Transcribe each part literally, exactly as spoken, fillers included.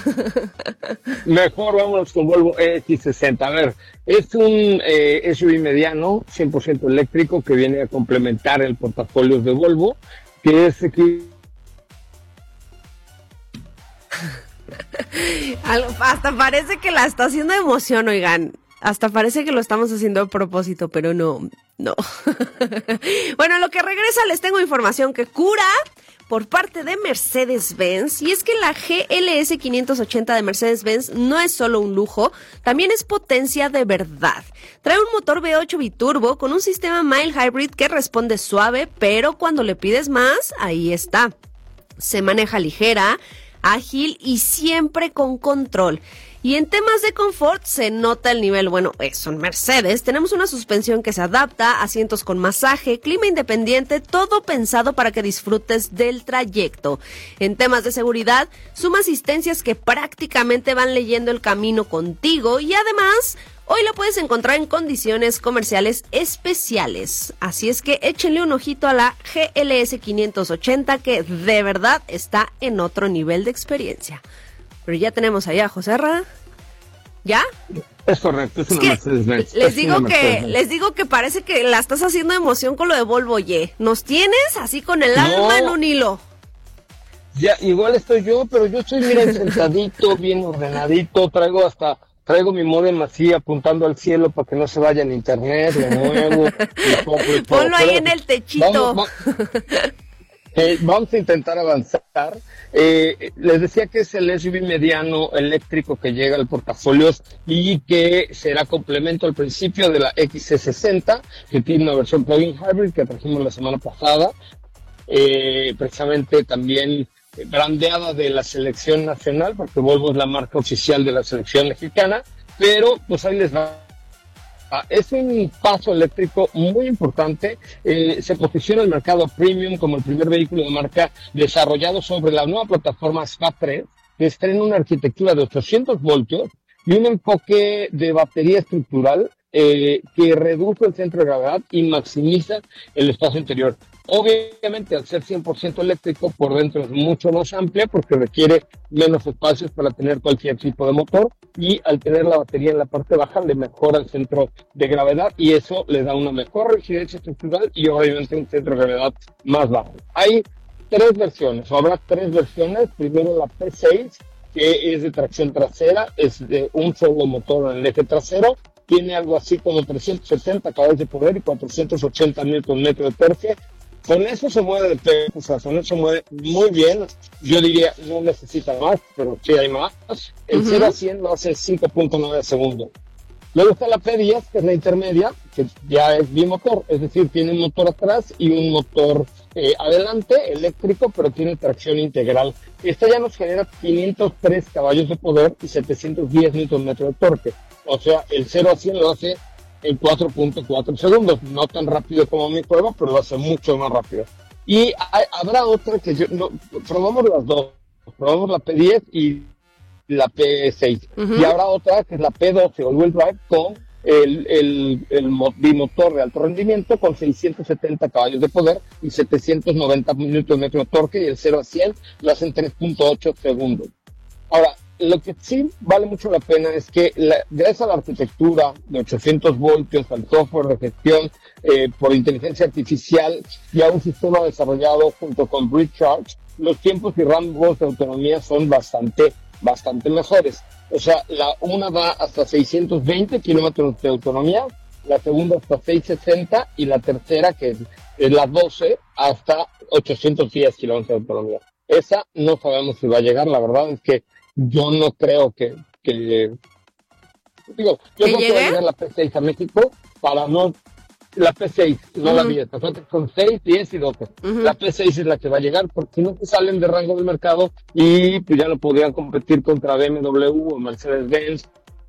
Mejor vámonos con Volvo E X sesenta. A ver, es un eh, S U V mediano, cien por ciento eléctrico, que viene a complementar el portafolio de Volvo, que es aquí. Hasta parece que la está haciendo de emoción, oigan. Hasta parece que lo estamos haciendo a propósito, pero no, no. Bueno, lo que regresa les tengo información que cura por parte de Mercedes-Benz, y es que la G L S quinientos ochenta de Mercedes-Benz no es solo un lujo, también es potencia de verdad. Trae un motor V ocho biturbo con un sistema mild hybrid que responde suave, pero cuando le pides más, ahí está. Se maneja ligera, ágil y siempre con control. Y en temas de confort se nota el nivel. Bueno, es un Mercedes. Tenemos una suspensión que se adapta, asientos con masaje, clima independiente, todo pensado para que disfrutes del trayecto. En temas de seguridad, suma asistencias que prácticamente van leyendo el camino contigo, y además hoy lo puedes encontrar en condiciones comerciales especiales. Así es que échenle un ojito a la G L S quinientos ochenta, que de verdad está en otro nivel de experiencia. Pero ya tenemos allá a Joserra. ¿Ya? Es correcto, es, es una Mercedes-Benz. Les digo que, les digo que parece que la estás haciendo de emoción con lo de Volvo Y. Nos tienes así con el alma no, en un hilo. Ya, igual estoy yo, pero yo estoy, miren, sentadito, bien ordenadito, traigo hasta... Traigo mi módem así apuntando al cielo para que no se vaya en internet de nuevo. y todo, y todo. Ponlo ahí en el techito. Vamos, vamos, eh, vamos a intentar avanzar. Eh, les decía que es el S U V mediano eléctrico que llega al portafolio y que será complemento al principio de la X C sesenta, que tiene una versión plug-in hybrid que trajimos la semana pasada. Eh, precisamente también brandeada de la selección nacional, porque Volvo es la marca oficial de la selección mexicana, pero pues ahí les va. Es un paso eléctrico muy importante, eh, se posiciona el mercado premium como el primer vehículo de marca desarrollado sobre la nueva plataforma S P A tres, que estrena una arquitectura de ochocientos voltios y un enfoque de batería estructural eh, que reduce el centro de gravedad y maximiza el espacio interior. Obviamente, al ser cien por ciento eléctrico, por dentro es mucho más amplia porque requiere menos espacios para tener cualquier tipo de motor, y al tener la batería en la parte baja le mejora el centro de gravedad y eso le da una mejor rigidez estructural y obviamente un centro de gravedad más bajo. Hay tres versiones, o habrá tres versiones. Primero la P seis, que es de tracción trasera, es de un solo motor en el eje trasero, tiene algo así como trescientos setenta caballos de poder y cuatrocientos ochenta newton metros de torque. Con eso se mueve de peso, o sea, con eso se mueve muy bien. Yo diría, no necesita más, pero sí hay más. El uh-huh. cero a cien lo hace cinco punto nueve segundos. Luego está la P diez, que es la intermedia, que ya es bimotor, es decir, tiene un motor atrás y un motor eh, adelante, eléctrico, pero tiene tracción integral. Esta ya nos genera quinientos tres caballos de poder y setecientos diez newton metros de torque. O sea, el cero a cien lo hace en cuatro punto cuatro segundos, no tan rápido como mi prueba, pero lo hace mucho más rápido. Y hay, habrá otra que yo, no, probamos las dos, probamos la P diez y la P seis, uh-huh. y habrá otra que es la P doce All Wheel Drive con el, el, el bimotor de alto rendimiento con seiscientos setenta caballos de poder y setecientos noventa newton metros de torque, y el cero a cien lo hace en tres punto ocho segundos. Ahora, lo que sí vale mucho la pena es que la, gracias a la arquitectura de ochocientos voltios, al software de gestión eh, por inteligencia artificial y a un sistema desarrollado junto con Bridge Charge, los tiempos y rangos de autonomía son bastante, bastante mejores. O sea, la una va hasta seiscientos veinte kilómetros de autonomía, la segunda hasta seiscientos sesenta y la tercera, que es, es la doce, hasta ochocientos diez kilómetros de autonomía. Esa no sabemos si va a llegar, la verdad es que yo no creo que, que digo, yo creo que va a llegar la P seis a México para no, la P seis, no uh-huh. la diez, son seis, diez y doce. Uh-huh. La P seis es la que va a llegar, porque si no salen de rango del mercado y pues ya no podrían competir contra B M W o Mercedes-Benz,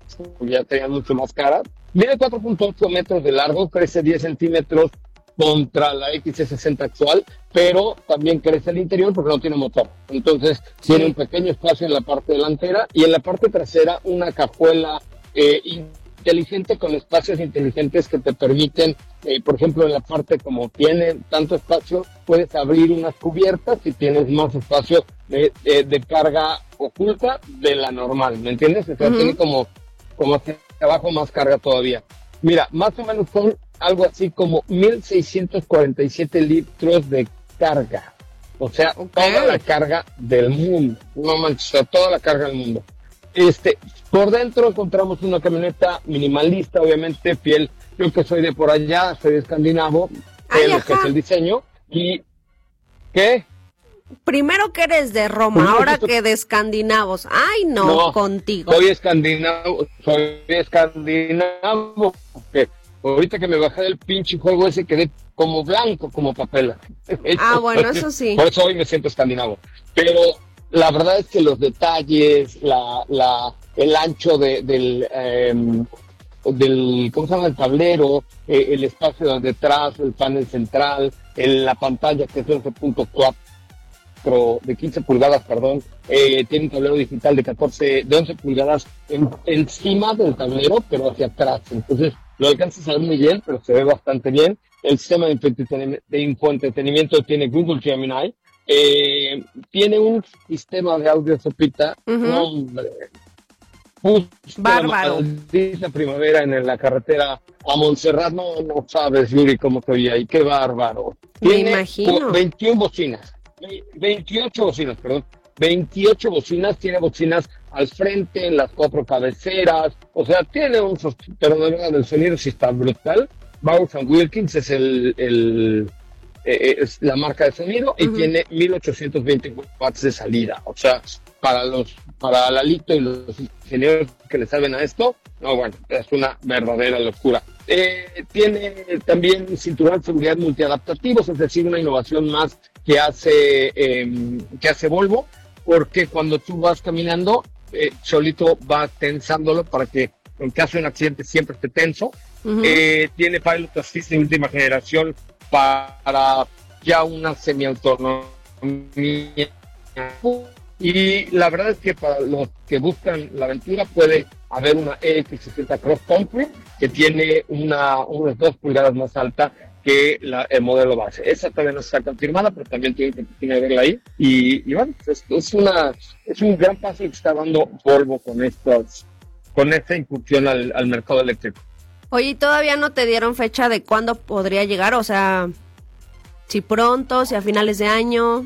ya serían mucho más caras. Mide cuatro punto ocho metros de largo, crece diez centímetros contra la X C sesenta actual, pero también crece el interior porque no tiene motor. Entonces, sí. tiene un pequeño espacio en la parte delantera y en la parte trasera una cajuela eh, inteligente con espacios inteligentes que te permiten, eh, por ejemplo, en la parte como tiene tanto espacio, puedes abrir unas cubiertas y tienes más espacio de, de, de carga oculta de la normal, ¿me entiendes? O sea, uh-huh. tiene como, como hacia abajo más carga todavía. Mira, más o menos son algo así como mil seiscientos cuarenta y siete litros de carga. O sea, okay. toda la carga del mundo. No manches, o sea, toda la carga del mundo. Este, por dentro encontramos una camioneta minimalista, obviamente, piel. Yo que soy de por allá, soy de escandinavo, Ay, lo que es el diseño. ¿Y qué? Primero que eres de Roma, Primero ahora que, que de escandinavos. Ay, no, no, contigo. Soy escandinavo, soy escandinavo. Porque ahorita que me bajé del pinche juego ese quedé como blanco, como papel. Ah, bueno, eso sí. Por eso hoy me siento escandinavo. Pero la verdad es que los detalles, la, la, el ancho de, del, eh, del, ¿cómo se llama? El tablero, eh, el espacio de detrás, el panel central, el, la pantalla que es once punto cuatro. de quince pulgadas, perdón, eh, tiene un tablero digital de catorce, de once pulgadas en, encima del tablero, pero hacia atrás. Entonces, lo alcanzas a ver muy bien, pero se ve bastante bien. El sistema de infoentretenimiento, de infoentretenimiento tiene Google Gemini. Eh, tiene un sistema de audio sopita. Uh-huh. No, hombre. Bárbaro. Dice primavera en la carretera a Montserrat, no, no sabes, Yuri, cómo se oía ahí. Qué bárbaro. Tiene Me imagino. veintiuna bocinas. veintiocho bocinas, perdón, veintiocho bocinas, tiene bocinas al frente, en las cuatro cabeceras, o sea, tiene un, pero de verdad, el sonido sí está brutal. Bowers and Wilkins es el, el eh, es la marca de sonido y uh-huh. tiene mil ochocientos veinte watts de salida, o sea, para los, para Lalito y los ingenieros que le saben a esto, no, bueno, es una verdadera locura. Eh, tiene también cinturón de seguridad multiadaptativos, es decir, una innovación más que hace eh, que hace Volvo, porque cuando tú vas caminando, eh, solito va tensándolo para que en caso de un accidente siempre esté tenso. Uh-huh. Eh, tiene Pilot Assist de última generación para ya una semiautonomía. Y la verdad es que para los que buscan la aventura puede haber una E X sesenta Cross Country que tiene una unas dos pulgadas más alta que la, el modelo base. Esa todavía no está confirmada, pero también tiene que, tiene que verla ahí. Y, y bueno, es, es, una, es un gran paso que está dando Volvo con, estos, con esta incursión al, al mercado eléctrico. Oye, ¿y todavía no te dieron fecha de cuándo podría llegar? O sea, si pronto, si a finales de año.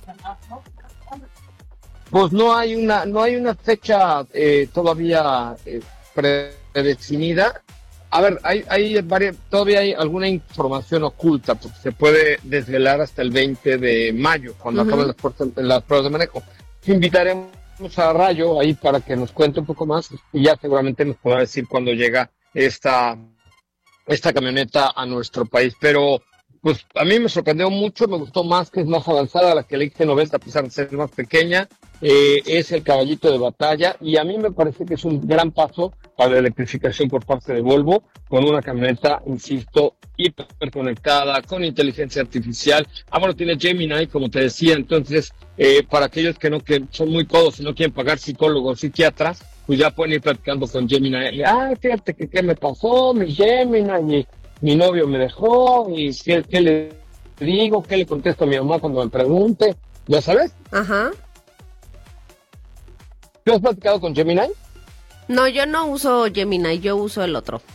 Pues no hay una, no hay una fecha eh, todavía eh, predefinida. A ver, hay, hay varias, todavía hay alguna información oculta, porque se puede desvelar hasta el veinte de mayo, cuando uh-huh. acaben las, puertas, las pruebas de manejo. Invitaremos a Rayo ahí para que nos cuente un poco más y ya seguramente nos podrá decir cuándo llega esta, esta camioneta a nuestro país. Pero pues a mí me sorprendió mucho, me gustó más, que es más avanzada la que el X C noventa, a pesar de ser más pequeña. Eh, es el caballito de batalla y a mí me parece que es un gran paso para la electrificación por parte de Volvo, con una camioneta, insisto, hiperconectada, con inteligencia artificial. Ah, bueno, tiene Gemini, como te decía, entonces, eh, para aquellos que no que son muy codos y no quieren pagar psicólogos o psiquiatras, pues ya pueden ir platicando con Gemini. Ah, fíjate que qué me pasó, mi Gemini, mi, mi novio me dejó, y qué, qué le digo, qué le contesto a mi mamá cuando me pregunte, ¿ya sabes? Ajá. ¿Tú has platicado con Gemini? No, yo no uso Gemini, yo uso el otro.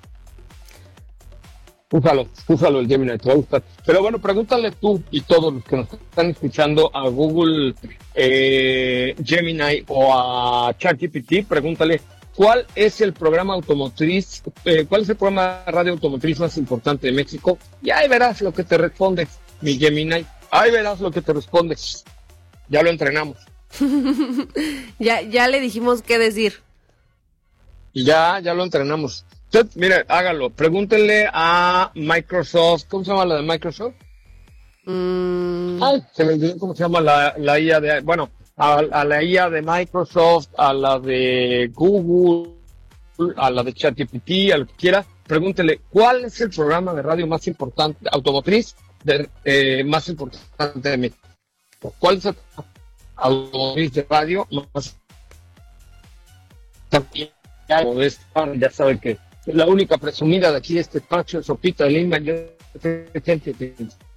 Úsalo, úsalo el Gemini, te va a gustar. Pero bueno, pregúntale tú y todos los que nos están escuchando a Google eh, Gemini o a ChatGPT, pregúntale cuál es el programa automotriz, eh, cuál es el programa de radio automotriz más importante de México, y ahí verás lo que te responde, mi Gemini. Ahí verás lo que te responde. Ya lo entrenamos. ya, ya le dijimos qué decir. Ya, ya lo entrenamos. Usted, mire, hágalo. Pregúntenle a Microsoft. ¿Cómo se llama la de Microsoft? Mm. Ay, se me olvidó cómo se llama la, la I A de... Bueno, a, a la I A de Microsoft, a la de Google, a la de ChatGPT, a lo que quiera. Pregúntenle, ¿cuál es el programa de radio más importante, automotriz, de, eh, más importante de México? ¿Cuál es el automotriz de radio más importante? de esta, ya sabe que la única presumida de aquí de este espacio es Sopita de Lima. Yo, gente que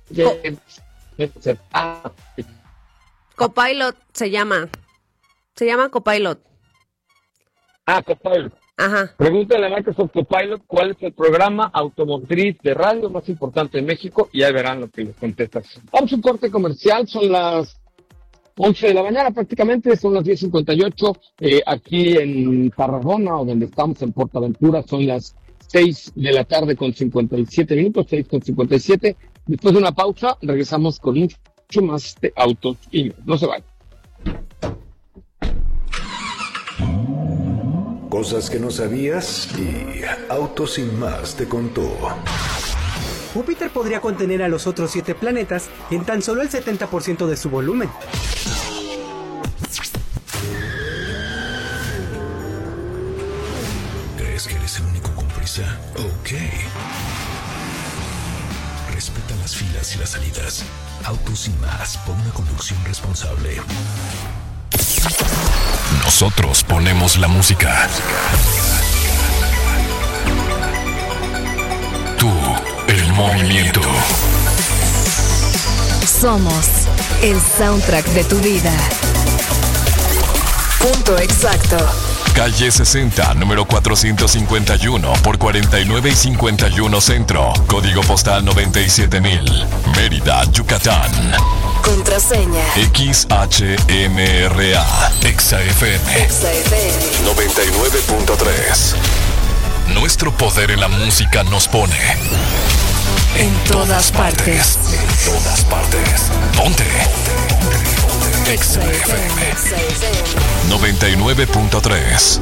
oh. Copilot se llama. Se llama Copilot. Ah, Copilot. Ajá. Pregúntale a Microsoft Copilot cuál es el programa automotriz de radio más importante de México y ahí verán lo que les contesta. Vamos a un corte comercial, son las once de la mañana prácticamente, son las diez cincuenta y ocho, eh, aquí en Tarragona, o donde estamos en Portaventura, son las seis de la tarde con cincuenta y siete minutos, seis con cincuenta y siete. Después de una pausa, regresamos con mucho más de autos y no se vayan. Cosas que no sabías y Autos Sin Más te contó. Júpiter podría contener a los otros siete planetas en tan solo el setenta por ciento de su volumen. ¿Crees que eres el único con prisa? Ok. Respeta las filas y las salidas. Autos Sin Más, por una conducción responsable. Nosotros ponemos la música. Tú, el movimiento. Somos el soundtrack de tu vida. Punto exacto. Calle sesenta, número cuatrocientos cincuenta y uno por cuarenta y nueve y cincuenta y uno Centro. Código postal noventa y siete mil. Mérida, Yucatán. Contraseña X H M R A. Exa F M. Exa F M noventa y nueve punto tres. Nuestro poder en la música nos pone en todas partes. En todas partes. Ponte. Exa F M noventa y nueve punto tres.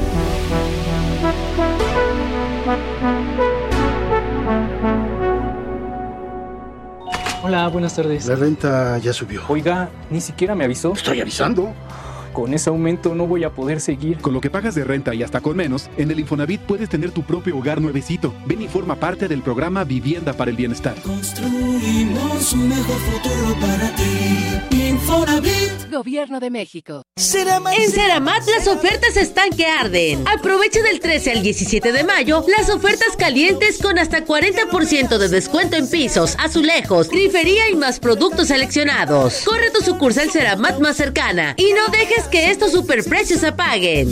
Hola, buenas tardes. La renta ya subió. Oiga, ni siquiera me avisó. Estoy avisando. Con ese aumento no voy a poder seguir. Con lo que pagas de renta y hasta con menos, en el Infonavit puedes tener tu propio hogar nuevecito. Ven y forma parte del programa Vivienda para el Bienestar. Construimos un mejor futuro para ti. Infonavit. Gobierno de México. Ceramat. En Ceramat las ofertas están que arden. Aprovecha del trece al diecisiete de mayo las ofertas calientes con hasta cuarenta por ciento de descuento en pisos, azulejos, grifería y más productos seleccionados. Corre tu sucursal Ceramat más cercana y no dejes que estos superprecios apaguen.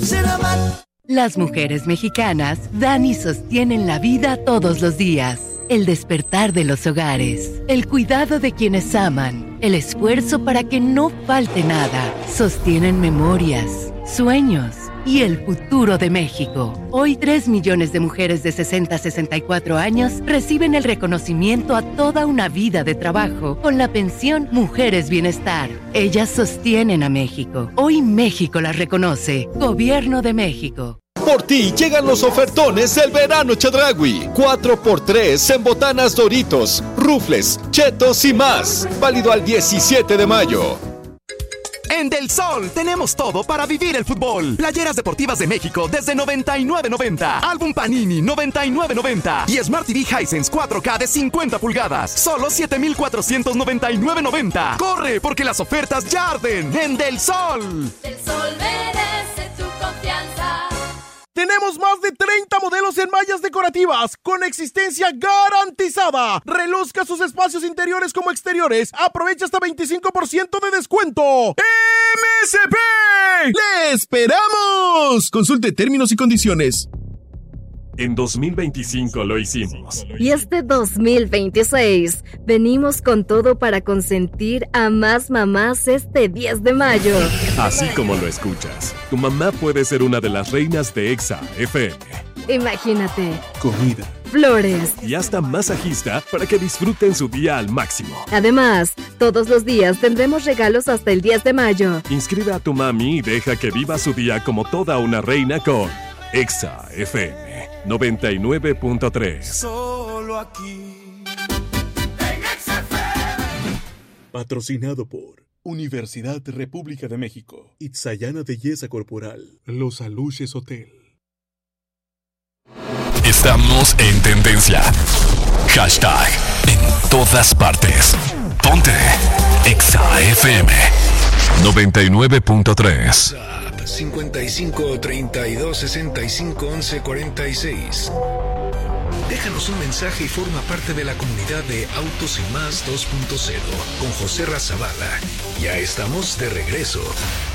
Las mujeres mexicanas dan y sostienen la vida todos los días. El despertar de los hogares, el cuidado de quienes aman, el esfuerzo para que no falte nada, sostienen memorias, sueños y el futuro de México. Hoy tres millones de mujeres de sesenta a sesenta y cuatro años reciben el reconocimiento a toda una vida de trabajo con la pensión Mujeres Bienestar. Ellas sostienen a México. Hoy México las reconoce. Gobierno de México. Por ti llegan los ofertones del verano Chedraui. cuatro por tres en botanas Doritos, Rufles, Chetos y más. Válido al diecisiete de mayo. En Del Sol tenemos todo para vivir el fútbol. Playeras deportivas de México desde noventa y nueve noventa. Álbum Panini noventa y nueve noventa. Y Smart T V Hisense cuatro K de cincuenta pulgadas. Solo siete mil cuatrocientos noventa y nueve noventa. Corre porque las ofertas ya arden en Del Sol. Del Sol merece tu confianza. Tenemos más de treinta modelos en mallas decorativas con existencia garantizada. Reluzca sus espacios interiores como exteriores. Aprovecha hasta veinticinco por ciento de descuento. ¡M S P! ¡Le esperamos! Consulte términos y condiciones. En dos mil veinticinco lo hicimos. Y este dos mil veintiséis venimos con todo para consentir a más mamás este diez de mayo. Así como lo escuchas, tu mamá puede ser una de las reinas de Exa F M. Imagínate. Comida. Flores. Y hasta masajista para que disfruten su día al máximo. Además, todos los días tendremos regalos hasta el diez de mayo. Inscribe a tu mami y deja que viva su día como toda una reina con Exa F M noventa y nueve punto tres. Solo aquí. En Exa F M. Patrocinado por Universidad República de México, Itzayana Belleza Corporal, Los Aluches Hotel. Estamos en tendencia. Hashtag en todas partes. Ponte Exa F M noventa y nueve punto tres. cincuenta y cinco, treinta y dos, sesenta y cinco, once, cuarenta y seis. Déjanos un mensaje y forma parte de la comunidad de Autos y Más dos punto cero con José Razabala. Ya estamos de regreso.